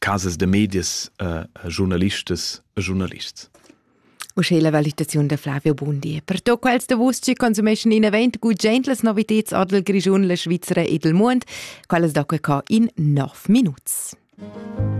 casas de medias, giornalistas e giornalists. Uscì la valutazione da Flavio Bundi. Per to quels da vostri consumation in event gut gentles novitets adel Grigion la Svizzera e del Mond, quelles da in 9 minuts.